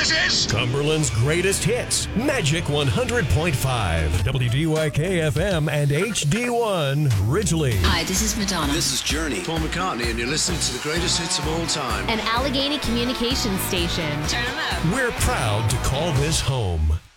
this is? Cumberland's greatest hits. Magic 100.5. WDYK FM and HD1 Ridgely. Hi, this is Madonna. This is Journey. Paul McCartney, and you're listening to the greatest hits of all time. An Allegheny Communications station. Turn 'em up. We're proud to call this home.